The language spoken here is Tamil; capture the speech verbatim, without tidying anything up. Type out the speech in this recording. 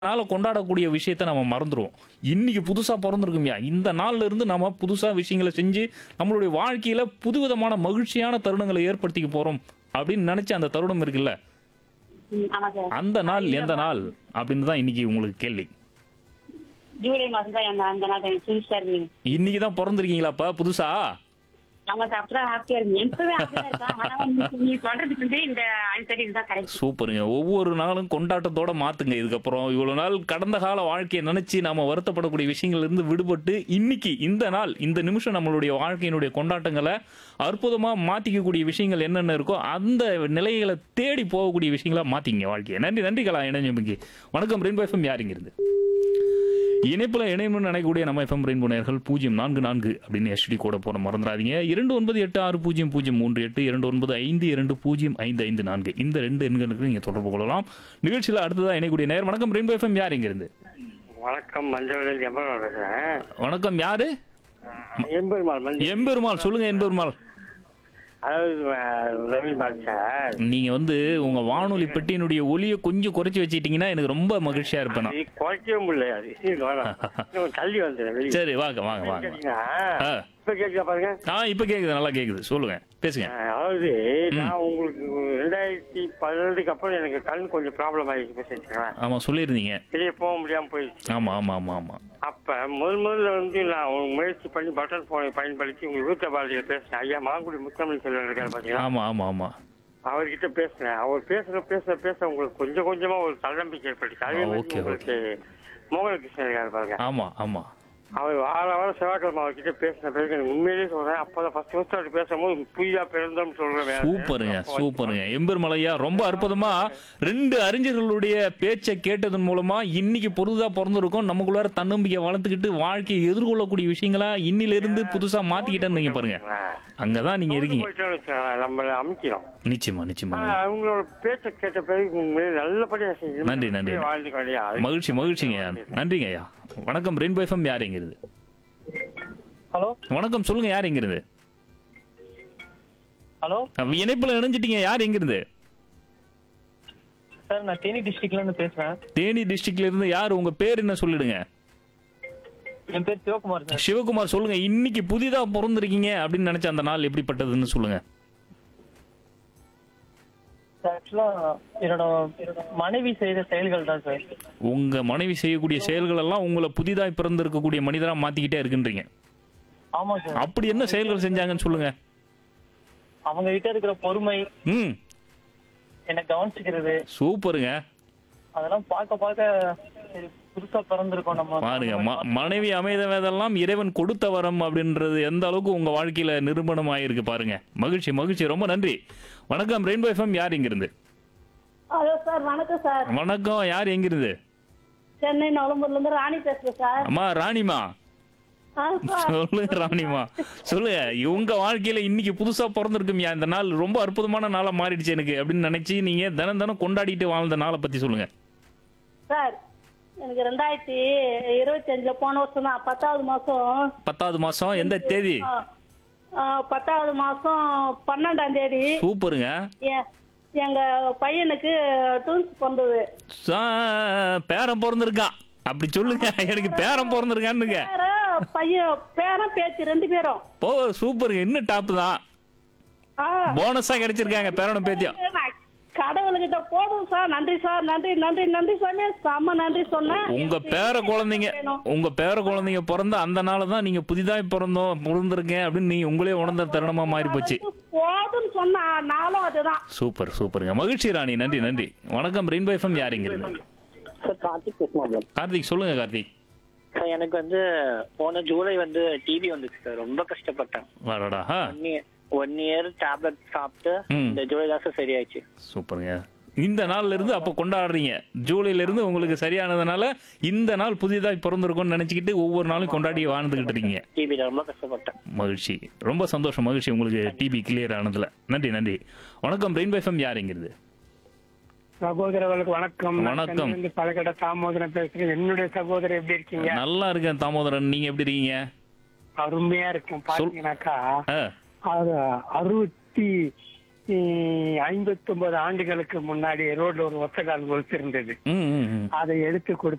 நாள கொண்டாடக்கூடிய விஷயத்த நம்ம மறந்துருவோம். இன்னைக்கு புதுசா பொறந்திருக்கும்யா. இந்த நாள்ல இருந்து நாம புதுசா விஷயங்கள செஞ்சு, நம்மளுடைய வாழ்க்கையில புதுவிதமான மகிழ்ச்சியான தருணங்கள ஏற்படுத்திக்க போறோம். அப்படின்னு நெனச்ச அந்த தருணம் இருக்குல்ல. ம். ஆமா சார். அந்த நாள் இந்த எந்த மா நாள்? அப்படின்னு தான் இன்னைக்கு உங்களுக்கு கேள்வி. ஜூலை மாசம் தான் அந்த அந்த நாள் எனக்கு புதுசா இருந்தீங்க. இன்னைக்கு தான் பொறந்திருக்கீங்களாப்பா புதுசா? ஆமா சார். அப்பதான் ஹாப்பியா இருந்தேன். எப்பவுமே ஹாப்பியா இருக்கேன். ஆனா இன்னைக்கு நீ சொல்றதுக்கு வந்து இந்த ஆன்சர் இதுதான் கரெக்ட். சூப்பருங்க. ஒவ்வொரு நாளும் கொண்டாட்டத்தோட மாத்துங்க இதுக்கப்புறம். இவ்வளவு நாள் கடந்த கால வாழ்க்கைய நெனச்சு நாம வருத்தப்படக்கூடிய விஷயங்கள்ல இருந்து விடுபட்டு, இன்னைக்கு இந்த நாள், இந்த நிமிஷம் நம்மளுடைய வாழ்க்கையினுடைய கொண்டாட்டங்கள அற்புதமா மாத்திக்கக்கூடிய விஷயங்கள் என்னென்ன இருக்கோ, அந்த நிலைகள தேடி போகக்கூடிய விஷயங்களா மாத்திக்கங்க வாழ்க்கைய. நன்றி நன்றி கலா இணைஞ்சமைக்கு. வணக்கம் ரெயின்போ எஃப்எம் யார் இங்கிருந்து? இணைப்புல இணையம்னு நினைக்கக்கூடிய நம்ம எஃப்எம் ரெயின்போ நேயர்கள் பூஜ்ஜியம் நான்கு நான்கு அப்படின்னு எஸ்டி கோட போட மறந்துடாதீங்க. இரண்டு ஒன்பது எட்டு ஆறு பூஜ்ஜியம் பூஜ்ஜியம் மூன்று எட்டு இரண்டு ஒன்பது ஐந்து இரண்டு பூஜ்ஜியம் ஐந்து ஐந்து நான்கு இந்த ரெண்டு எண்களுக்கு நீங்க தொடர்பு கொள்ளலாம். நிகழ்ச்சியில அடுத்ததா இணையக்கூடிய நேயர் வணக்கம் ரெயின்போ எஃப்எம் யார் இங்கிருந்து? வணக்கம் மஞ்சள் எம்பெருமாள் பேசுறேன். வணக்கம் யாரு? எம்பெருமாள் மஞ்சள். எம்பெருமாள் சொல்லுங்க எம்பெருமாள். அதாவது அஹ், ரவி பாட்சார் நீங்க வந்து உங்க வானொலி பெட்டியினுடைய ஒலியை கொஞ்சம் குறைச்சு வச்சுட்டீங்கன்னா எனக்கு ரொம்ப மகிழ்ச்சியா இருப்பேன் நான். அது குறைக்கவே முடியல. அது இது வேணாம். இன்னும் தள்ளி வந்துடுறேன் வெளியே. சரி வாங்க வாங்க வாங்க. கேட்டீங்கன்னா, ஆ. இப்ப கேட்க பாருங்க. ஆ இப்ப கேக்குது, நல்லா கேக்குது, சொல்லுங்க பேசுங்க. அஹ், அதாவது நான் உங்களுக்கு ரெண்டாயிரத்தி பதினெட்டுக்கு அப்புறம் எனக்கு கண் கொஞ்சம் ப்ராப்ளம் ஆயிடுச்சு பேசிட்டுருக்கேன். ஆமா சொல்லியிருந்தீங்க. வெளியே போக முடியாம போயிடுச்சு. ஆமா ஆமா ஆமா ஆமா. அப்ப முதல் முதல்ல வந்து நான் ஒரு முயற்சி பண்ணி பட்டன் போனை பயன்படுத்தி உங்க வீட்டு பாரதியில் பேசினேன். ஐயா மாங்குடி முத்தமிழ் செல்வன் இருக்காரு பாத்தீங்களா, ஆமா ஆமா ஆமா. அவர்கிட்ட பேசினேன். அவர் பேசுற பேச பேச உங்களுக்கு கொஞ்சம் கொஞ்சமா ஒரு தன்னம்பிக்கை ஏற்பட்டுச்சு. அதே ஆ, மாதிரி ஓகே, உங்களுக்கு மோகனகிருஷ்ணன் இருக்காரு பாருங்க, ஆமா ஆமா. அவர் வார வாரம் செவ்வாய்க்கிழமை அவர்கிட்ட பேசின பிறகு எனக்கு உண்மையிலேயே சொல்றேன், அப்பதான் ஃபர்ஸ்ட் ஃபர்ஸ்ட் அவர் பேசும்போது புதியா பிறந்தோம்னு சொல்றேன். சூப்பருங்க சூப்பருங்க எம்பெருமலையா, ரொம்ப அற்புதமா ரெண்டு அறிஞர்களுடைய பேச்சை கேட்டதன் மூலமா இன்னைக்கு பொருதா பிறந்திருக்கோம், நமக்குள்ளார தன்னம்பிக்கை வளர்த்துக்கிட்டு வாழ்க்கையை எதிர்கொள்ளக்கூடிய விஷயங்களா இன்னில இருந்து புதுசா மாத்திக்கிட்டேன்னு நீங்க பாருங்க. அங்கதான் நீங்க இருக்கீங்க. போயிட்டோம்னு வச்சுக்கோங்களேன், நம்மள அமைக்கிறோம். நிச்சயமா நிச்சயமா. ஆனா, அவங்களோட பேச்சை கேட்ட பிறகு உண்மையிலே நல்லபடியா செஞ்சு நன்றி, நன்றி. வாழ்ந்து கொண்டியா. மகிழ்ச்சி மகிழ்ச்சிங்க, நன்றிங்க ஐயா. வணக்கம் ரெயின்போ எஃப்எம் யார் எங்கிறது? ஹலோ வணக்கம் சொல்லுங்க யார் எங்கிறது? ஹலோ இணைப்புல இணைஞ்சிட்டீங்க, யார் எங்கிருந்து? சார், நான் தேனி டிஸ்ட்ரிக்ட்ல இருந்து பேசுறேன். தேனி டிஸ்ட்ரிக்ட்ல இருந்து யார், உங்க பேர் என்ன சொல்லிடுங்க? என் பேர் சிவகுமார் சார். சிவகுமார் சொல்லுங்க, இன்னைக்கு புதிதா பிறந்திருக்கீங்க அப்படின்னு நினைச்ச அந்த நாள் எப்படிப்பட்டதுன்னு சொல்லுங்க. ஆக்சுவலா என்னோட மனைவி செய்த செயல்கள் தான் சார். உங்க மனைவி செய்யக்கூடிய செயல்கள் எல்லாம் உங்களை புதிதாய் பிறந்திருக்கக்கூடிய மனிதரா மாத்திக்கிட்டே இருக்குன்றீங்க. ஆமா சார். அப்படி என்ன செயல்கள் செஞ்சாங்கன்னு சொல்லுங்க. அவங்க கிட்ட இருக்கிற பொறுமை, ம் என்னை கவனிச்சுக்கிறது, சூப்பருங்க. அதெல்லாம் பார்க்க பார்க்க சரி, புதுசா பிறந்திருக்கோம் நம்ம. பாருங்க, ம- மனைவி அமைதவதெல்லாம் இறைவன் கொடுத்த வரம் அப்படின்றது எந்த அளவுக்கு உங்க வாழ்க்கையில நிரூபணம் ஆயிருக்கு பாருங்க. மகிழ்ச்சி மகிழ்ச்சி, ரொம்ப நன்றி. வணக்கம் ரெயின்போ எஃப்எம் யார் எங்கிருந்து? ஹலோ சார், வணக்கம் சார். வணக்கம், யார் எங்கிருந்து? சென்னை நவலம்பூர்ல இருந்து ராணி பேசுறேன் சார். அம்மா ராணிமா, ஆ சார். சொல்லுங்க ராணிமா, சொல்லுங்க. உங்க வாழ்க்கையில இன்னைக்கு புதுசா பிறந்திருக்கும்யா, இந்த நாள் ரொம்ப அற்புதமான நாளா மாறிடுச்சு எனக்கு அப்படின்னு நினைச்சு நீங்க தினம் தினம் கொண்டாடிட்டு வாழ்ந்த நாளை பத்தி சொல்லுங்க. சார், எனக்கு ரெண்டாயிரத்தி இருபத்தி அஞ்சுல போன வருஷம் தான் பத்தாவது மாசம். பத்தாவது மாசம் எந்த தேதி? ஆ, ஆ, பத்தாவது மாசம் பன்னெண்டாம் தேதி சூப்பருங்க. எ- எங்க பையனுக்கு டூன்ஸ் பிறந்தது. சா- பேரன் பிறந்திருக்கான் அப்படி சொல்லுங்க. எனக்கு பேரன் பிறந்திருக்கான்னுங்க. பேர பையன் பேரன் பேச்சு ரெண்டு பேரும். ஓ சூப்பருங்க, இன்னும் டாப் தான். ஆ, போனஸா கிடைச்சிருக்காங்க பேரனும் பேத்தியும். நான் கடவுளுக்கிட்ட போதும் சார், நன்றி சார், நன்றி நன்றி நன்றி சொன்னேன், செம்ம நன்றி சொன்னேன். உங்க பேர குழந்தைங்க உங்க பேர குழந்தைங்க பிறந்த அந்த நாள் தான் நீங்க புதிதாய் பிறந்தோம் பிறந்திருக்கேன் அப்படின்னு நீங்க உங்களே உணர்ந்த தருணமா மாறி போச்சு. போதும்னு சொன்ன நாளும் அதுதான். சூப்பர் சூப்பருங்க, மகிழ்ச்சி ராணி, நன்றி நன்றி. வணக்கம் ரெயின்போ எஃப்எம் யார் இங்கிருந்து? சார், கார்த்திக் பேசுமா? கார்த்திக் சொல்லுங்க கார்த்திக். சார், எனக்கு வந்து போன ஜூலை வந்து டிவி வந்துச்சு சார். ரொம்ப கஷ்டப்பட்டேன். வாடா. One year one year tablet சாப்பிட்டு ம். இந்த ஜூலை தான் சார் சரியாயிடுச்சு. சூப்பருங்க. இந்த நாள்ல இருந்து அப்ப கொண்டாடுறீங்க. ஜூலைல இருந்து உங்களுக்கு சரியானதுனால இந்த நாள் புதிதாய் பிறந்திருக்கும்னு நினைச்சுக்கிட்டு ஒவ்வொரு நாளும் கொண்டாடி வாழ்ந்துகிட்டு இருக்கீங்க. டிவில ரொம்ப கஷ்டப்பட்டேன். மகிழ்ச்சி, ரொம்ப சந்தோஷம், மகிழ்ச்சி உங்களுக்கு டிபி கிளியர் ஆனதுல. நன்றி நன்றி. வணக்கம் ரெயின்போ எஃப்எம் யார் எங்கிறது? சகோதரர்களுக்கு வணக்கம். வணக்கம். பழக்கட தாமோதரன் பேசுறேன். என்னுடைய சகோதரர் எப்படி இருக்கீங்க? நல்லா இருக்கேன் தாமோதரன், நீங்க எப்படி இருக்கீங்க? அருமையா இருக்கும். பாத்தீங்கன்னாக்கா ஆ, அது அறுபத்தி ஐம்பத்தி ஒன்பது ஆண்டுகளுக்கு முன்னாடி ரோட்ல ஒரு ஒத்தகால் கொலுசு இருந்தது. ம், ம், ம். அதை எடுத்து கொடுத்து